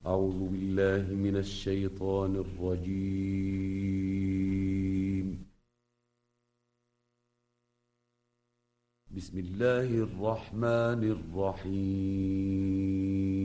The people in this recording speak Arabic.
أعوذ بالله من الشيطان الرجيم. بسم الله الرحمن الرحيم.